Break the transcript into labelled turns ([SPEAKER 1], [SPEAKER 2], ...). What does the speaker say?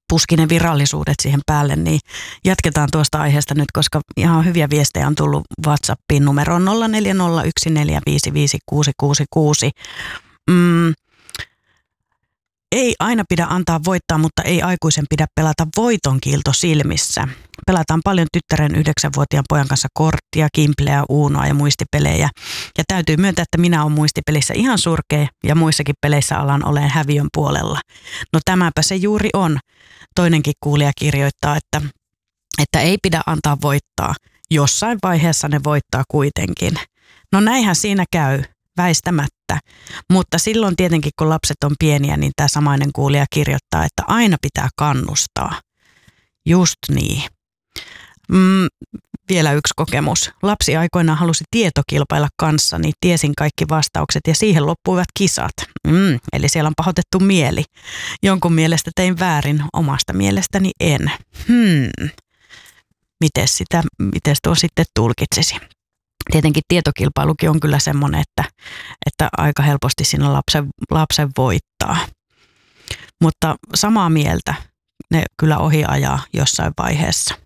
[SPEAKER 1] puski ne virallisuudet siihen päälle, niin jatketaan tuosta aiheesta nyt, koska ihan hyviä viestejä on tullut WhatsAppiin numeroon 0401455666. Ei aina pidä antaa voittaa, mutta ei aikuisen pidä pelata voitonkiilto silmissä. Pelataan paljon tyttären 9-vuotiaan pojan kanssa korttia, kimpleä, uunoa ja muistipelejä. Ja täytyy myöntää, että minä olen muistipelissä ihan surkea ja muissakin peleissä alan olen häviön puolella. No tämäpä se juuri on. Toinenkin kuulija kirjoittaa, että ei pidä antaa voittaa. Jossain vaiheessa ne voittaa kuitenkin. No näinhän siinä käy. Väistämättä. Mutta silloin tietenkin, kun lapset on pieniä, niin tämä samainen kuulija kirjoittaa, että aina pitää kannustaa. Just niin. Vielä yksi kokemus. Lapsi aikoinaan halusi tietokilpailla kanssani, tiesin kaikki vastaukset ja siihen loppuivat kisat. Eli siellä on pahoitettu mieli. Jonkun mielestä tein väärin, omasta mielestäni en. Mites tuo sitten tulkitsisi? Tietenkin tietokilpailukin on kyllä semmoinen, että aika helposti siinä lapsen voittaa. Mutta samaa mieltä ne kyllä ohi ajaa jossain vaiheessa.